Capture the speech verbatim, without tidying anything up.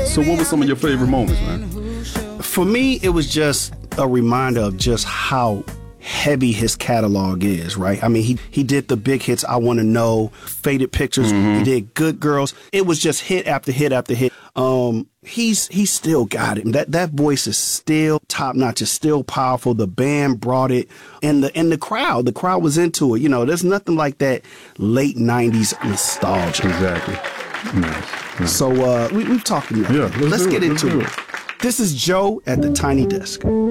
So what were some of your favorite moments, man? For me, it was just a reminder of just how heavy his catalog is, right? I mean, he he did the big hits, I Want to Know, Faded Pictures, mm-hmm. he did Good Girls. It was just hit after hit after hit. Um, he's he's still got it. That that voice is still top notch. It's still powerful. The band brought it, and the and the crowd, the crowd was into it. You know, there's nothing like that late nineties nostalgia. Exactly. Nice. Nice. So uh, we, we've talked enough. Yeah, let's, let's get it. into let's it. This is Joe at the Tiny Desk.